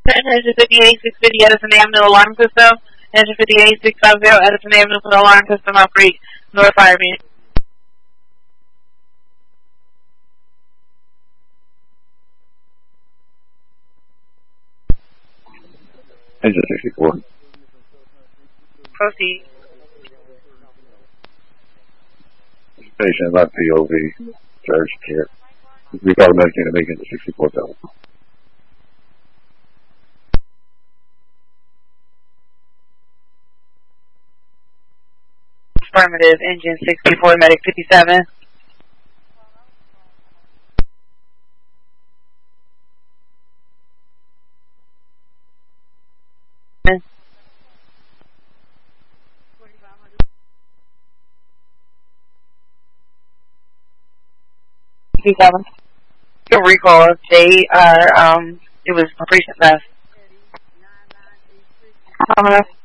Engine 58, 650 Edison Avenue alarm system. Engine 58, 650 Edison Avenue for the alarm system operate. North Fire Beat. Engine 64. Proceed. Patient left POV. Charge care. We call medic unit make it 64,000. Affirmative. Engine 64, medic 57. Your recall. They are, it was precinct left.